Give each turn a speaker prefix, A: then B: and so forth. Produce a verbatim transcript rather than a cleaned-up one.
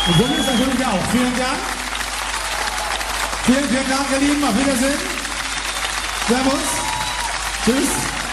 A: Und so ist natürlich auch. Vielen Dank. Vielen, vielen Dank, ihr Lieben. Auf Wiedersehen. Servus. Tschüss.